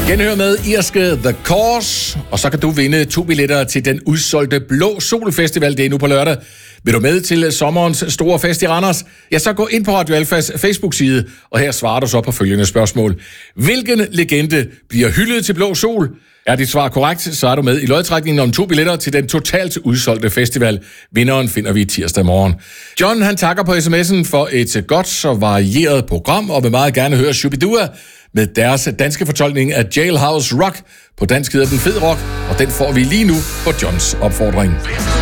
Genhør med irske The Cause, og så kan du vinde 2 billetter til den udsolgte Blå Sol Festival. Det er nu på lørdag. Vil du med til sommerens store fest i Randers? Ja, så gå ind på Radio Alfas Facebook-side, og her svarer du så på følgende spørgsmål. Hvilken legende bliver hyldet til Blå Sol? Er dit svar korrekt, så er du med i lodtrækningen om 2 billetter til den totalt udsolgte festival. Vinderen finder vi tirsdag morgen. John, han takker på sms'en for et godt og varieret program, og vil meget gerne høre Shubidua med deres danske fortolkning af Jailhouse Rock. På dansk hedder den Fed Rock, og den får vi lige nu på Johns opfordring.